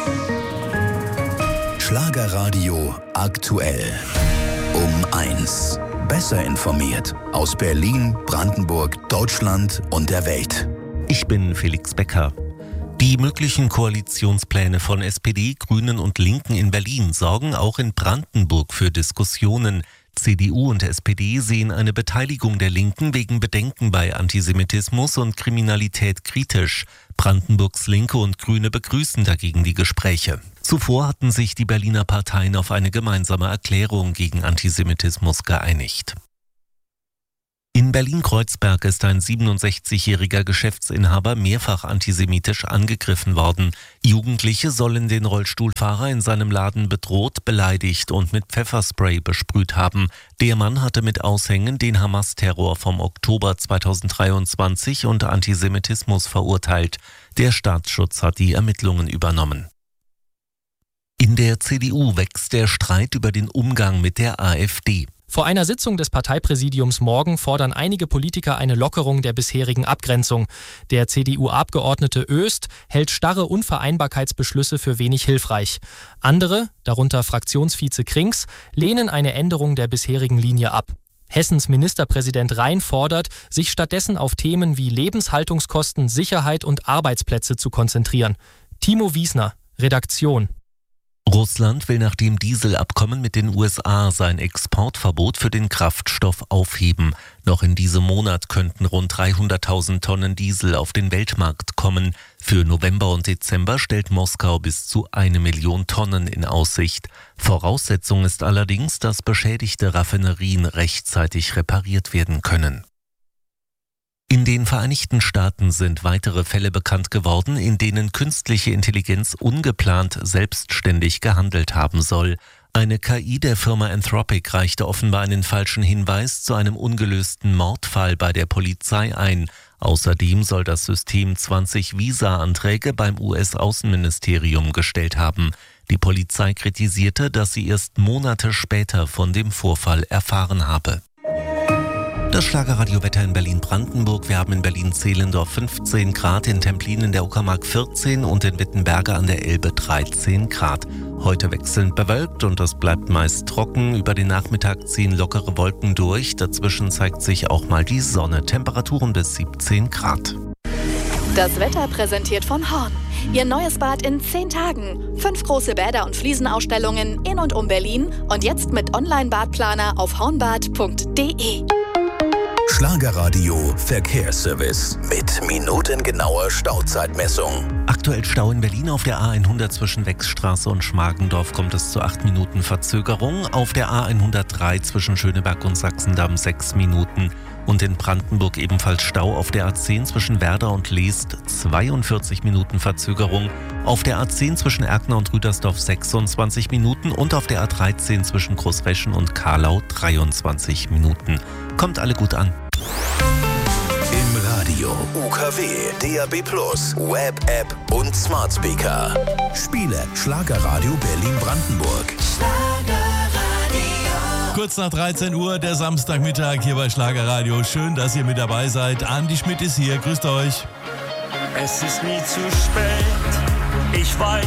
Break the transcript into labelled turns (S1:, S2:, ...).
S1: Schlagerradio aktuell. Um 1. Besser informiert aus Berlin, Brandenburg, Deutschland und der Welt.
S2: Ich bin Felix Becker. Die möglichen Koalitionspläne von SPD, Grünen und Linken in Berlin sorgen auch in Brandenburg für Diskussionen. CDU und SPD sehen eine Beteiligung der Linken wegen Bedenken bei Antisemitismus und Kriminalität kritisch. Brandenburgs Linke und Grüne begrüßen dagegen die Gespräche. Zuvor hatten sich die Berliner Parteien auf eine gemeinsame Erklärung gegen Antisemitismus geeinigt. In Berlin-Kreuzberg ist ein 67-jähriger Geschäftsinhaber mehrfach antisemitisch angegriffen worden. Jugendliche sollen den Rollstuhlfahrer in seinem Laden bedroht, beleidigt und mit Pfefferspray besprüht haben. Der Mann hatte mit Aushängen den Hamas-Terror vom Oktober 2023 und Antisemitismus verurteilt. Der Staatsschutz hat die Ermittlungen übernommen. In der CDU wächst der Streit über den Umgang mit der AfD.
S3: Vor einer Sitzung des Parteipräsidiums morgen fordern einige Politiker eine Lockerung der bisherigen Abgrenzung. Der CDU-Abgeordnete Öst hält starre Unvereinbarkeitsbeschlüsse für wenig hilfreich. Andere, darunter Fraktionsvize Krings, lehnen eine Änderung der bisherigen Linie ab. Hessens Ministerpräsident Rhein fordert, sich stattdessen auf Themen wie Lebenshaltungskosten, Sicherheit und Arbeitsplätze zu konzentrieren. Timo Wiesner, Redaktion.
S2: Russland will nach dem Dieselabkommen mit den USA sein Exportverbot für den Kraftstoff aufheben. Noch in diesem Monat könnten rund 300.000 Tonnen Diesel auf den Weltmarkt kommen. Für November und Dezember stellt Moskau bis zu 1 Million Tonnen in Aussicht. Voraussetzung ist allerdings, dass beschädigte Raffinerien rechtzeitig repariert werden können. In den Vereinigten Staaten sind weitere Fälle bekannt geworden, in denen künstliche Intelligenz ungeplant selbstständig gehandelt haben soll. Eine KI der Firma Anthropic reichte offenbar einen falschen Hinweis zu einem ungelösten Mordfall bei der Polizei ein. Außerdem soll das System 20 Visa-Anträge beim US-Außenministerium gestellt haben. Die Polizei kritisierte, dass sie erst Monate später von dem Vorfall erfahren habe. Das Schlagerradio-Wetter in Berlin-Brandenburg. Wir haben in Berlin-Zehlendorf 15 Grad, in Templin in der Uckermark 14 und in Wittenberge an der Elbe 13 Grad. Heute wechselnd bewölkt und es bleibt meist trocken. Über den Nachmittag ziehen lockere Wolken durch. Dazwischen zeigt sich auch mal die Sonne. Temperaturen bis 17 Grad.
S4: Das Wetter präsentiert von Horn. Ihr neues Bad in 10 Tagen. 5 große Bäder und Fliesenausstellungen in und um Berlin. Und jetzt mit Online-Badplaner auf hornbad.de.
S1: Schlagerradio Verkehrsservice mit minutengenauer Stauzeitmessung.
S2: Aktuell Stau in Berlin auf der A100 zwischen Wechsstraße und Schmargendorf kommt es zu 8 Minuten Verzögerung. Auf der A103 zwischen Schöneberg und Sachsendamm 6 Minuten. Und in Brandenburg ebenfalls Stau auf der A10 zwischen Werder und Leest 42 Minuten Verzögerung. Auf der A10 zwischen Erkner und Rüdersdorf 26 Minuten und auf der A13 zwischen Großreschen und Karlau 23 Minuten. Kommt alle gut an.
S1: Im Radio, UKW, DAB+, Web-App und Smart Speaker. Spiele Schlagerradio Berlin-Brandenburg.
S5: Kurz nach 13 Uhr, der Samstagmittag hier bei Schlagerradio. Schön, dass ihr mit dabei seid. Andi Schmidt ist hier. Grüßt euch.
S6: Es ist nie zu spät. Ich weiß.